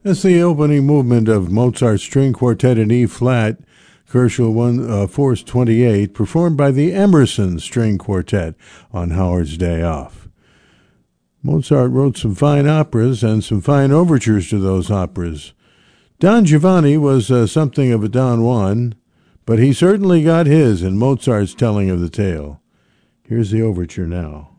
That's the opening movement of Mozart's String Quartet in E-flat, Force 28, performed by the Emerson String Quartet on Howard's Day Off. Mozart wrote some fine operas and some fine overtures to those operas. Don Giovanni was something of a Don Juan, but he certainly got his in Mozart's telling of the tale. Here's the overture now.